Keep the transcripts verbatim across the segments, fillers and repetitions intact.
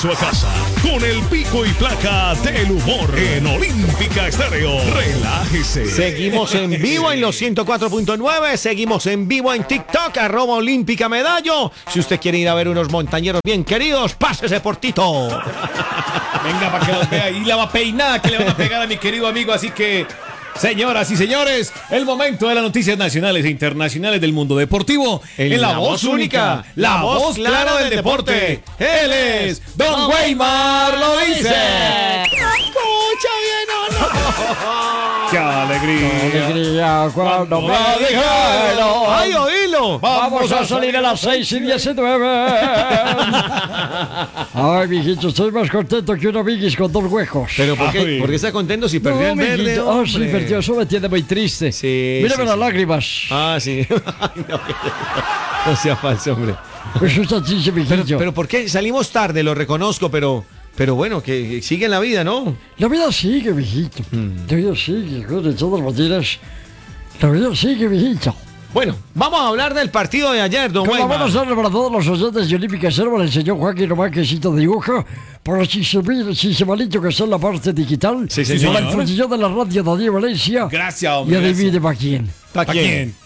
regreso a casa con el pico y placa del humor en Olímpica Estéreo. Relájese. Seguimos en vivo en los ciento cuatro punto nueve. Seguimos en vivo en TikTok, arroba Olímpica Medallo. Si usted quiere ir a ver unos montañeros bien queridos, pásese por Tito. Venga, para que los vea. Y la peinada que le van a pegar a mi querido amigo. Así que, señoras y señores, el momento de las noticias nacionales e internacionales del mundo deportivo en, en la, la voz única, la voz clara del deporte. Él es Don Weimar lo dice. Escucha bien o no. ¡Qué alegría! ¡Qué alegría cuando me dijeron! ¡Ay, oílo! Vamos a salir a las seis y diecinueve. Ay, mijito, estoy más contento que una biguis con dos huecos. ¿Pero por qué? ¿Por qué está contento si perdió el verde? Mijito, oh, sí, perdió. Eso me tiene muy triste. Sí, Mírame sí, las sí. lágrimas. Ah, sí. Ay, no, no sea falso, hombre. Eso está triste, mijito. Pero, pero ¿por qué? Salimos tarde, lo reconozco, pero... Pero bueno, que sigue en la vida, ¿no? La vida sigue, mijito. Mm. La vida sigue, de todas maneras. La vida sigue, mijito. Bueno, vamos a hablar del partido de ayer, don Weimar. Vamos a hablar para todos los oyentes de Olímpica Estéreo, el señor Joaquín Román, que cita dibujo, para si se mira, si se malito que está en la parte digital. Sí, sí, sí, para el funcionario de la radio Daniel Valencia. Gracias, hombre. Y adivine para quién. ¿Para quién?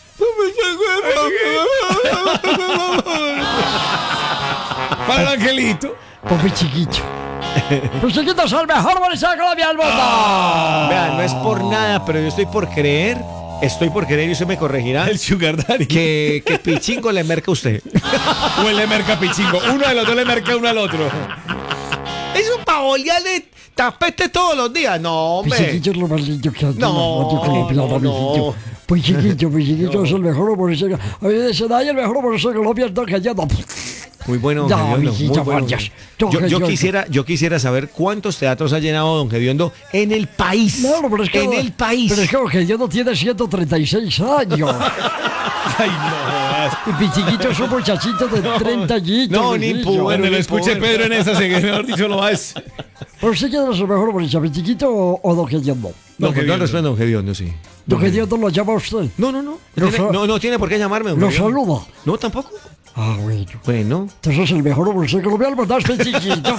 Para el angelito. Para mi chiquito. Pues chiquito es el mejor bolista de Colombia del mundo. Ah, vean, no es por nada, pero yo estoy por creer, estoy por creer y usted me corregirá. El Sugar Daddy. Que, que Pichingo le merca a usted. O él le merca a Pichingo. Uno de los dos le merca uno al otro. Es un pavolear de tapete todos los días. No, hombre. Pichiquito es lo más lindo que hay en No, la radio colombiana, no, mijito. no. Pues chiquito, pues chiquito no. Es el mejor humorista. Oye, dice, nadie el mejor humorista de Colombia, no, que ya no. Muy bueno, don No, Gediondo, mijito, muy bueno. gracias. Yo, yo, Yo- quisiera, yo quisiera saber cuántos teatros ha llenado don Gediondo en el país. No, no, pero es que, en el país. Pero es que Jorge Dios no tiene ciento treinta y seis años. Ay, no. Y Pichiquito es un muchachito de treinta añitos. No, ni mijillo. pudo. Cuando Bueno, lo escuche bueno. Pedro en esa, se mejor dicho lo más. ¿Pero usted quién es el mejor humorista, Pichiquito o, o Don Gediondo? No, Don con todo el Gediondo. respeto, don Gediondo, sí. Don Gediondo lo llama a usted. No, no, no. Lo Tiene- sa- no, no tiene por qué llamarme, don Lo Gediondo. saluda. No, tampoco. Ah, bueno. Bueno. Entonces el mejor humorista colombiano, ¿verdad, Pichiquito?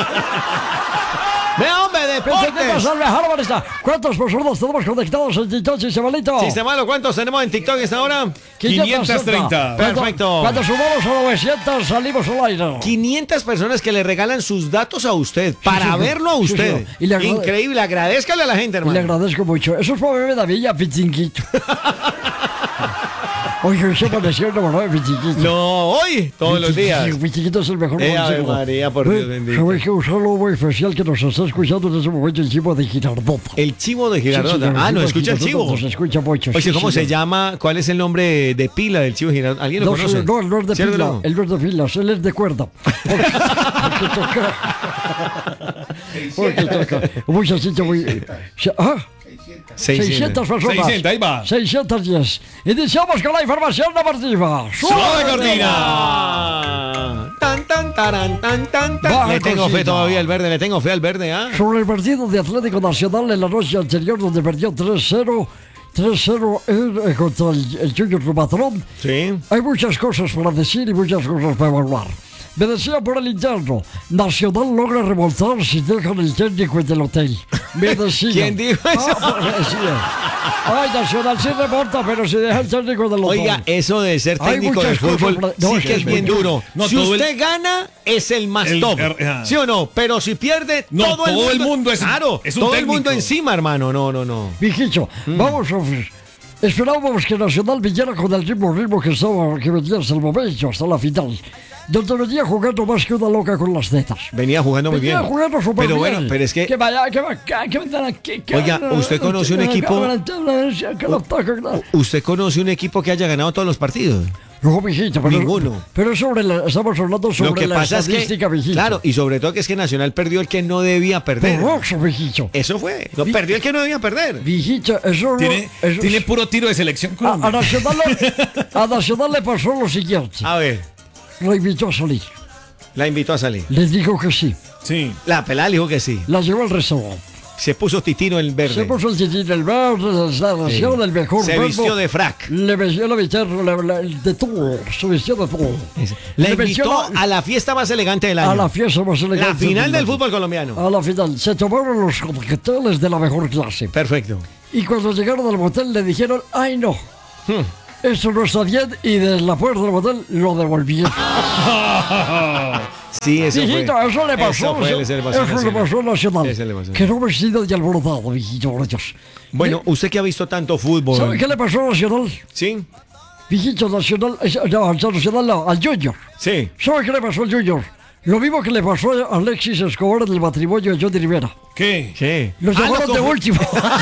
¡Ve, hombre, Pichiquito es deportes! el mejor humorista. ¿Cuántas personas tenemos conectados en TikTok, Sistemalito? Sistemalo, ¿cuántos tenemos en TikTok esta hora? quinientos treinta. Cuando- Perfecto. Cuando sumamos a novecientos salimos al aire. quinientas personas que le regalan sus datos a usted para señor. verlo a Sí, usted. señor. Y le agrade- Increíble, agradezcale a la gente, Y le hermano. agradezco mucho. Eso es para beber la bella, Pichiquito. Oye, se pareció enamorado de Pichiquito. No, hoy, todos los días. Pichiquito es el mejor Eh, humorista. Ave María, por Dios bendito. Sabes que un saludo muy especial que nos está escuchando en ese momento el chivo de Girardota. El chivo de Sí, Girardota. señor, ah, el no, de escucha el chivo. Girardota Nos escucha mucho. Oye, sí, ¿cómo se señor. llama? ¿Cuál es el nombre de pila del chivo Girardota? ¿Alguien lo No, conoce? sé, no, él no es de ¿Cierto pila, no? él no es de pilas, él es de cuerda. Porque, porque toca. Porque toca. Un muchachito muy. Ah, seiscientas personas. seiscientas, ahí va. seiscientos diez. Iniciamos con la información deportiva. ¡Suave cortina! Tan, tan, taran, tan, tan, tan. Baja Le tengo fe cosita. todavía al verde, le tengo fe al verde, ¿ah? Sobre el partido de Atlético Nacional en la noche anterior, donde perdió tres cero. tres cero en- eh, contra el, el Junior Patrón. Sí. Hay muchas cosas para decir y muchas cosas para evaluar. Me decía por el interno, Nacional logra remontar si dejan el técnico en el hotel. Me decía. ¿Quién dijo eso? Ah, me decía. Ay, Nacional sí remonta, pero si deja el técnico en el hotel. Oiga, eso de ser Hay técnico de muchas cosas fútbol para- no, sí es que que es es bien muy- duro. no, si todo el- usted gana, es el más El- top. er- ah. ¿Sí o no? Pero si pierde, No, todo, el todo mundo... el mundo es- Claro, es un todo el técnico. mundo encima, hermano. No, no, no. Mijito, Mm. vamos a ver. Esperábamos que Nacional viniera con el mismo ritmo que estaba, que venía hasta el momento, hasta la final. Donde venía jugando más que una loca con las tetas. Venía jugando muy Venía bien. jugando súper Pero bien. bueno, pero es que... Que vaya, que va, que, que vendrán, que, que- Oiga, ¿usted conoce un equipo- Que lo toque, claro. ¿Usted conoce un equipo que haya ganado todos los partidos? No, mijito, pero... Ninguno. Pero sobre la, estamos hablando sobre Lo que la pasa es que... estadística, mijito. Claro, y sobre todo que es que Nacional perdió el que no debía perder. Por eso, mijito. Eso fue. No, perdió el que no debía perder. Mijito, eso no... Tiene, eso- tiene puro tiro de selección a, a, Colombia. Nacional, le- a Nacional le pasó lo siguiente. A ver, Lo invitó a salir. la invitó a salir. Le dijo que sí. Sí. La pelada le dijo que sí. La llevó al restaurante. Se puso Titino el verde. Se puso el titino el verde, la nación, el mejor Se verbo. vistió de frac. Le vistió, le vistió le- le- de todo, se vistió de todo. Le Le vistió invitó la- a la fiesta más elegante del año. a la fiesta más La elegante final del mundo. fútbol colombiano. A la final. Se tomaron los cócteles de la mejor clase. Perfecto. Y cuando llegaron al motel le dijeron, ay no, Hmm. esto no está bien. Y desde la puerta del motel lo devolvieron. Sí, eso Mijito, fue. eso le pasó. Eso fue, eso se le pasó a eso le Nacional. pasó a Nacional. Eso le pasó. Quedó vestido y alborotado, mijito, por Dios. Bueno, usted que ha visto tanto fútbol. ¿Sabe qué le pasó a Nacional? Sí, Mijito, Nacional, eh, no, al Nacional no, al Junior. sí. ¿Sabe qué le pasó al Junior? Lo mismo que le pasó a Alexis Escobar en el matrimonio de Johnny Rivera. ¿Qué? ¿Qué? Los Ah, llamaron lo de confu- último.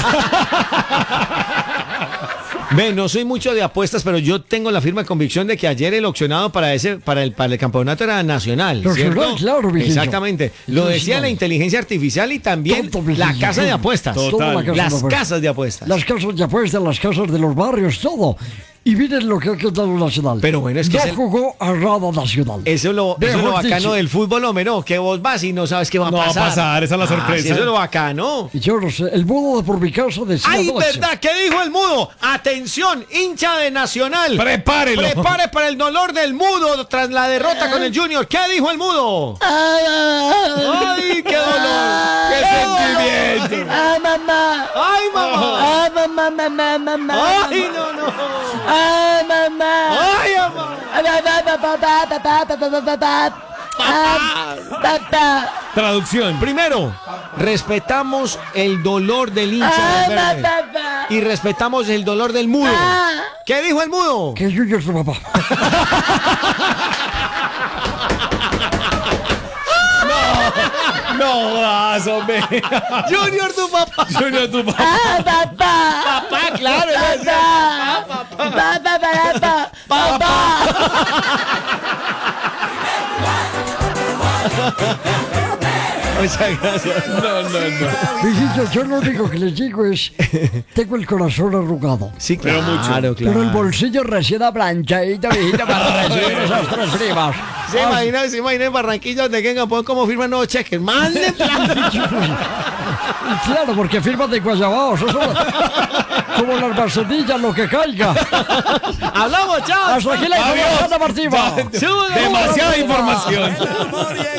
Ve, no soy mucho de apuestas, pero yo tengo la firme convicción de que ayer el opcionado para ese, para el, para el campeonato era Nacional. Nacional, ¿cierto? claro, mijito. Exactamente. Lo decía Nacional. la inteligencia artificial y también Tonto, mijito. la casa de apuestas. Total. Toda la casa de Las apuestas. casas de apuestas. Las casas de apuestas, las casas de los barrios, todo. Y miren lo que ha quedado Nacional. Pero bueno, es que no es el- jugó a nada Nacional. Eso es lo, eso es lo Mejor bacano dicho. del fútbol, hombre, no, que vos vas y no sabes qué va a No va a pasar. pasar, esa es la Ah, sorpresa. sí, eso es lo bacano. Y yo no sé, el mudo de por mi casa decía ¡Ay, anoche, verdad! ¿Qué dijo el mudo? Atención, hincha de Nacional. Prepárelo. Prepare para el dolor del mudo tras la derrota con el Junior. ¿Qué dijo el mudo? ¡Ay, qué dolor! ¡Qué sentimiento! ¡Ah, mamá! ¡Ay, mamá! ¡Ah, mamá, mamá, mamá! ¡Ay, no, no! ¡Ah, mamá! ¡Ay, mamá! ¡Ah, papá, papá, papá, papá, papá, papá! ¡Ah, papá! Traducción. Primero, respetamos el dolor del hincha ¡Ah, del verde. papá! Y respetamos el dolor del mudo. Ah. ¿Qué dijo el mudo? que Junior es su papá. No, das, hombre. Junior, tu papá. Junior, tu papá. ¡Ah, papá! Papá, claro. él decía, ¡Papá! ¡Papá, papá, papá! Muchas gracias. No, no, no. Mijito, yo lo único que les digo es, tengo el corazón arrugado. Sí, Pero claro, mucho. claro. Pero el bolsillo recién aplanchadito, mijito, para recibir esas tres primas. Se imagina, se imagina en Barranquilla donde vengan, pues como firman nuevos cheques. Mande plata. Claro, porque firman de Guayabaos, eso como las barcedillas, lo que caiga. Hablamos, chao. Hasta aquí la Adiós. información deportiva. Ya, demasiada información.